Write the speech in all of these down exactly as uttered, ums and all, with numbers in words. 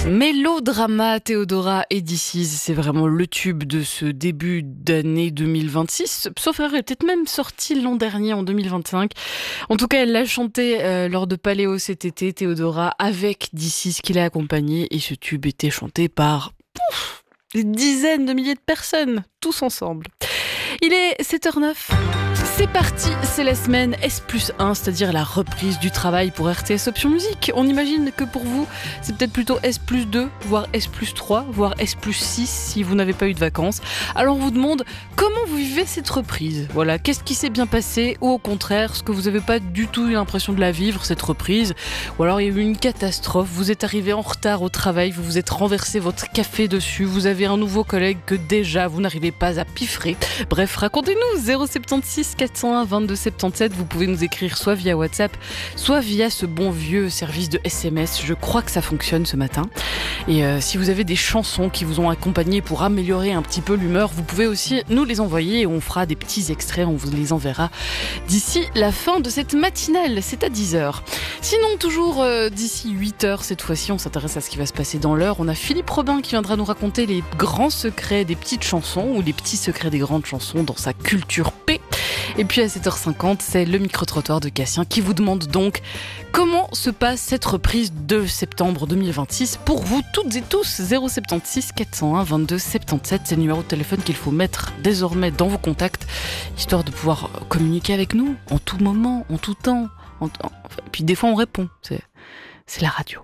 Mélodrama, Théodora et This Is, c'est vraiment le tube de ce début d'année deux mille vingt-six. Sauf erreur, elle est peut-être même sortie l'an dernier, en deux mille vingt-cinq. En tout cas, elle l'a chanté euh, lors de Paléo cet été, Théodora, avec This Is qui l'a accompagnée. Et ce tube était chanté par pouf, des dizaines de milliers de personnes, tous ensemble. Il est sept heures neuf. C'est parti, c'est la semaine S plus un, c'est-à-dire la reprise du travail pour R T S Option Musique. On imagine que pour vous, c'est peut-être plutôt S plus deux, voire S plus trois, voire S plus six si vous n'avez pas eu de vacances. Alors on vous demande comment vous vivez cette reprise. Voilà, qu'est-ce qui s'est bien passé ou au contraire, ce que vous n'avez pas du tout eu l'impression de la vivre, cette reprise. Ou alors il y a eu une catastrophe, vous êtes arrivé en retard au travail, vous vous êtes renversé votre café dessus, vous avez un nouveau collègue que déjà vous n'arrivez pas à piffrer. Bref, racontez-nous, zéro sept six quatre zéro un vingt-deux soixante-dix-sept, vous pouvez nous écrire soit via WhatsApp, soit via ce bon vieux service de S M S. Je crois que ça fonctionne ce matin. Et euh, si vous avez des chansons qui vous ont accompagné pour améliorer un petit peu l'humeur, vous pouvez aussi nous les envoyer et on fera des petits extraits, on vous les enverra d'ici la fin de cette matinale, c'est à dix heures. Sinon, toujours euh, d'ici huit heures, cette fois-ci, on s'intéresse à ce qui va se passer dans l'heure. On a Philippe Robin qui viendra nous raconter les grands secrets des petites chansons ou les petits secrets des grandes chansons dans sa culture P. Et puis à sept heures cinquante, c'est le micro-trottoir de Cassien qui vous demande donc comment se passe cette reprise de septembre deux mille vingt-six pour vous toutes et tous. Zéro sept six quatre zéro un vingt-deux soixante-dix-sept, c'est le numéro de téléphone qu'il faut mettre désormais dans vos contacts, histoire de pouvoir communiquer avec nous en tout moment, en tout temps. En, en, et puis des fois on répond, c'est, c'est la radio.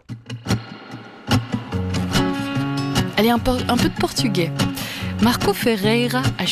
Allez, un, un peu de portugais. Marco Ferreira a